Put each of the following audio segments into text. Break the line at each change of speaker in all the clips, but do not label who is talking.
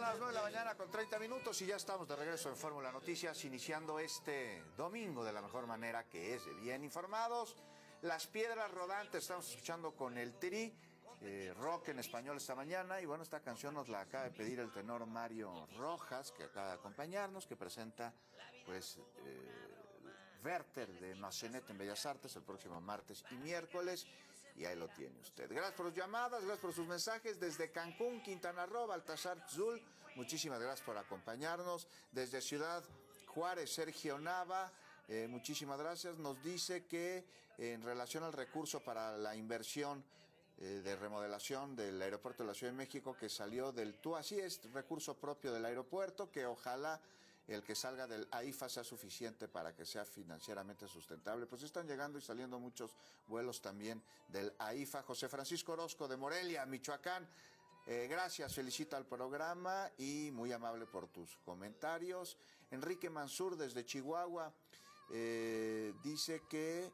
las 9 de la mañana con 30 minutos y ya estamos de regreso en Fórmula Noticias, iniciando este domingo de la mejor manera, que es de bien informados. Las piedras rodantes, estamos escuchando con el Tri, rock en español esta mañana. Y bueno, esta canción nos la acaba de pedir el tenor Mario Rojas, que acaba de acompañarnos, que presenta pues Werther de Massenet en Bellas Artes el próximo martes y miércoles. Y ahí lo tiene usted. Gracias por sus llamadas, gracias por sus mensajes. Desde Cancún, Quintana Roo, Baltasar Zul, muchísimas gracias por acompañarnos. Desde Ciudad Juárez, Sergio Nava, muchísimas gracias. Nos dice que en relación al recurso para la inversión de remodelación del aeropuerto de la Ciudad de México, que salió del TUA, así es, recurso propio del aeropuerto, que ojalá el que salga del AIFA sea suficiente para que sea financieramente sustentable. Pues están llegando y saliendo muchos vuelos también del AIFA. José Francisco Orozco de Morelia, Michoacán, gracias, felicita al programa y muy amable por tus comentarios. Enrique Mansur desde Chihuahua dice que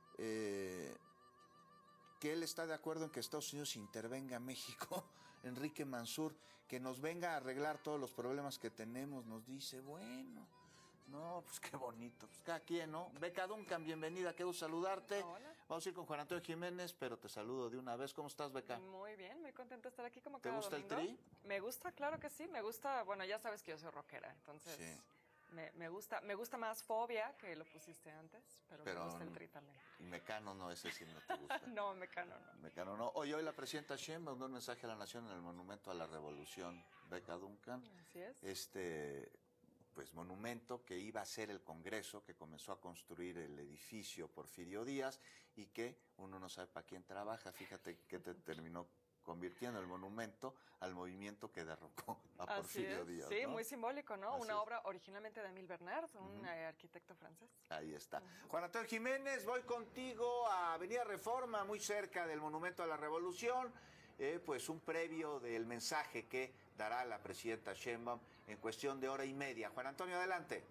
él está de acuerdo en que Estados Unidos intervenga en México. Enrique Mansur, que nos venga a arreglar todos los problemas que tenemos, nos dice, bueno, no, pues qué bonito, pues cada quien, ¿no? Beca Duncan, bienvenida, qué gusto saludarte.
Hola.
Vamos a ir con Juan Antonio Jiménez, pero te saludo de una vez. ¿Cómo estás, Beca?
Muy bien, muy contenta de estar aquí como
¿Te
cada
gusta
domingo.
el Tri?
Me gusta, claro que sí, me gusta, bueno, ya sabes que yo soy rockera, entonces
Sí.
me gusta más Fobia, que lo pusiste antes, pero me gusta el Tri también.
Mecano no, ese sí no te gusta.
No, Mecano no.
Mecano no. Hoy la presidenta Sheinbaum mandó un mensaje a la Nación en el Monumento a la Revolución, Beca Duncan.
Así es.
Pues monumento que iba a ser el Congreso, que comenzó a construir el edificio Porfirio Díaz y que uno no sabe para quién trabaja. Fíjate que te terminó convirtiendo el monumento al movimiento que derrocó a Porfirio Díaz.
Sí,
¿no?
muy simbólico, ¿no?
Así
Una
es.
obra originalmente de Émile Bernard, un arquitecto francés.
Ahí está. Juan Antonio Jiménez, voy contigo a Avenida Reforma, muy cerca del Monumento a la Revolución. Pues un previo del mensaje que dará la presidenta Sheinbaum en cuestión de hora y media. Juan Antonio, adelante.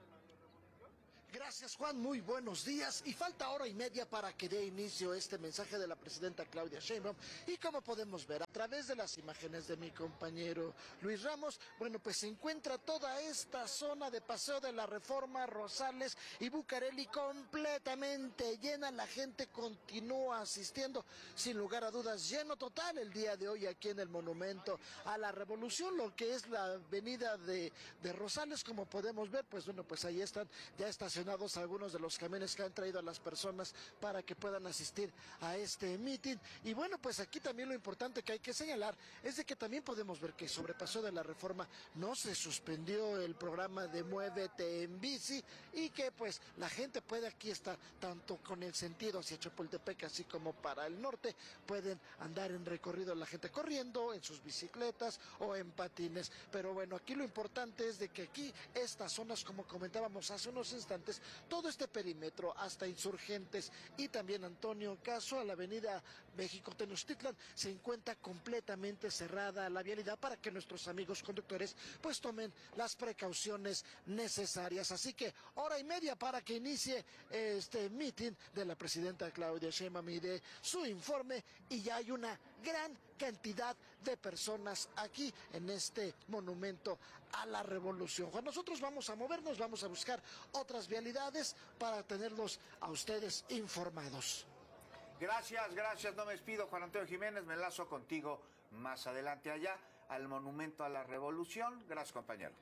Gracias, Juan, muy buenos días. Y falta hora y media para que dé inicio este mensaje de la presidenta Claudia Sheinbaum. Y como podemos ver a través de las imágenes de mi compañero Luis Ramos, bueno, pues se encuentra toda esta zona de Paseo de la Reforma, Rosales y Bucareli completamente llena. La gente continúa asistiendo, sin lugar a dudas, lleno total el día de hoy aquí en el Monumento a la Revolución, lo que es la avenida de Rosales. Como podemos ver, pues bueno, pues ahí están ya estacionados algunos de los camiones que han traído a las personas para que puedan asistir a este meeting. Y bueno, pues aquí también lo importante que hay que señalar es de que también podemos ver que sobre Paseo de la Reforma no se suspendió el programa de Muévete en Bici y que pues la gente puede aquí estar tanto con el sentido hacia Chapultepec así como para el norte, pueden andar en recorrido la gente corriendo en sus bicicletas o en patines. Pero bueno, aquí lo importante es de que aquí estas zonas, como comentábamos hace unos instantes, todo este perímetro hasta Insurgentes y también Antonio Caso a la avenida México Tenochtitlan se encuentra completamente cerrada la vialidad para que nuestros amigos conductores pues tomen las precauciones necesarias. Así que hora y media para que inicie este meeting de la presidenta Claudia Sheinbaum y de su informe, y ya hay una gran cantidad de personas aquí en este monumento a la revolución. Juan, nosotros vamos a movernos, vamos a buscar otras vialidades para tenerlos a ustedes informados.
Gracias, no me despido, Juan Antonio Jiménez, me enlazo contigo más adelante allá al Monumento a la Revolución. Gracias, compañero.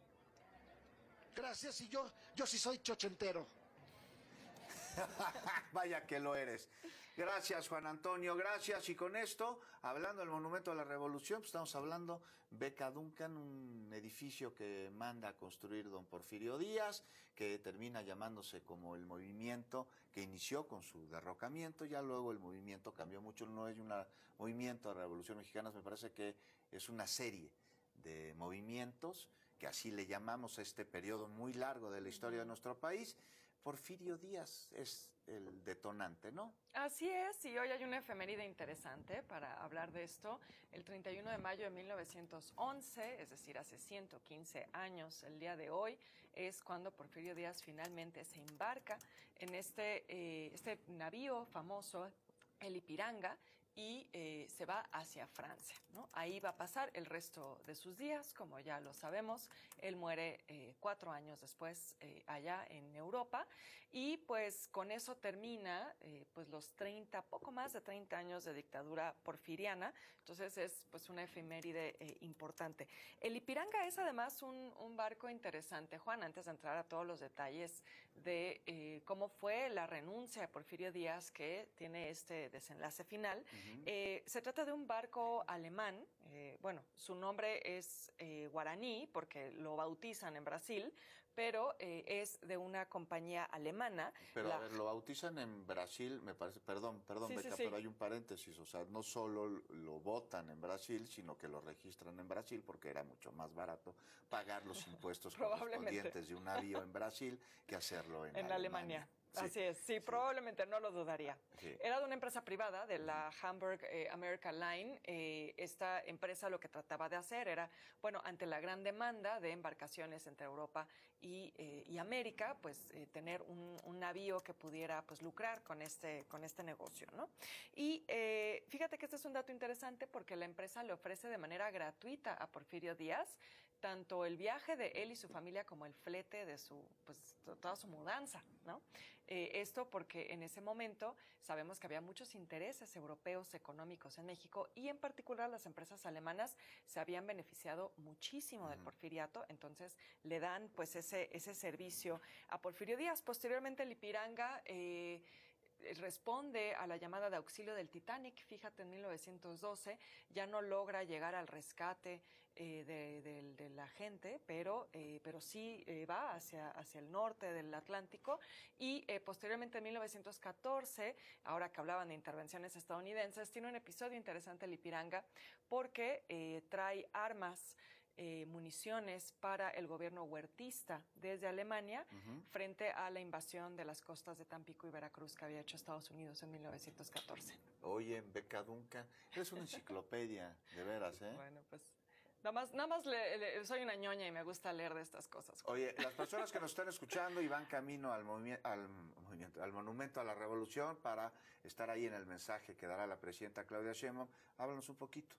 Gracias, y yo sí soy chochentero.
Vaya que lo eres. Gracias, Juan Antonio, gracias. Y con esto, hablando del Monumento a la Revolución, pues estamos hablando Beca Duncan, un edificio que manda a construir don Porfirio Díaz, que termina llamándose como el movimiento que inició con su derrocamiento. Ya luego el movimiento cambió mucho, no es un movimiento de la Revolución Mexicana, me parece que es una serie de movimientos, que así le llamamos a este periodo muy largo de la historia de nuestro país. Porfirio Díaz es el detonante, ¿no?
Así es, y hoy hay una efeméride interesante para hablar de esto. El 31 de mayo de 1911, es decir, hace 115 años, el día de hoy, es cuando Porfirio Díaz finalmente se embarca en este navío famoso, el Ipiranga, y se va hacia Francia, ¿no? Ahí va a pasar el resto de sus días, como ya lo sabemos. Él muere 4 años después allá en Europa, y pues con eso termina pues los 30, poco más de 30 años de dictadura porfiriana. Entonces es pues una efeméride importante. El Ipiranga es además un barco interesante, Juan, antes de entrar a todos los detalles de cómo fue la renuncia de Porfirio Díaz, que tiene este desenlace final. Se trata de un barco alemán. Bueno, su nombre es guaraní porque lo bautizan en Brasil, pero es de una compañía alemana.
Pero a ver, lo bautizan en Brasil, me parece, perdón,
Sí,
Beca,
sí.
pero hay un paréntesis, o sea, no solo lo votan en Brasil, sino que lo registran en Brasil porque era mucho más barato pagar los impuestos correspondientes de un navío en Brasil que hacerlo en Alemania. Sí,
Así es, sí, probablemente, no lo dudaría.
Sí.
Era de una empresa privada, de la Hamburg American Line. Esta empresa lo que trataba de hacer era, bueno, ante la gran demanda de embarcaciones entre Europa y América, pues tener un navío que pudiera pues lucrar con este negocio, ¿no? Y fíjate que este es un dato interesante porque la empresa le ofrece de manera gratuita a Porfirio Díaz tanto el viaje de él y su familia como el flete de toda su mudanza, ¿no? Esto porque en ese momento sabemos que había muchos intereses europeos económicos en México, y en particular las empresas alemanas se habían beneficiado muchísimo del porfiriato. Entonces le dan pues ese servicio a Porfirio Díaz. Posteriormente el Ipiranga responde a la llamada de auxilio del Titanic. Fíjate, en 1912 ya no logra llegar al rescate de la gente, pero sí va hacia el norte del Atlántico. Y posteriormente en 1914, ahora que hablaban de intervenciones estadounidenses, tiene un episodio interesante el Ipiranga porque trae armas, municiones para el gobierno huertista desde Alemania frente a la invasión de las costas de Tampico y Veracruz que había hecho Estados Unidos en 1914.
Oye, Beca Duncan, eres una enciclopedia, de veras, ¿eh?
Bueno, pues nada más soy una ñoña y me gusta leer de estas cosas.
Oye, las personas que nos están escuchando y van camino al Monumento a la Revolución para estar ahí en el mensaje que dará la presidenta Claudia Sheinbaum, háblanos un poquito.